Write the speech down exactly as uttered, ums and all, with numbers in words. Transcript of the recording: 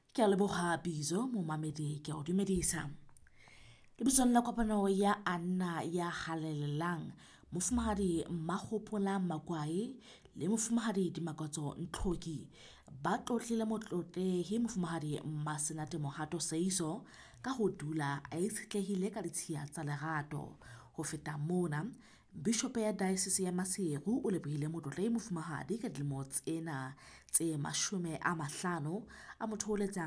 Ke a leboga Bizo momamedi, ke a o dumedisa. Lebitsong la kopano ya Anna ya halelelang mofumahadi Mmagopola Magwae le mofumahadi Dimakatso Ntlhoki ba tlotlile motlotlehi mofumahadi Mmasenate Mohato Seiso ka ho dula a itshetlehile ka ditshiya tsa lerato. Ho feta mona, Bishop ya Diocese ya Maseru o lebohile motlotlehi mofumahadi ka dilemo tsena tse mashome a mahlano a mo thoholetsang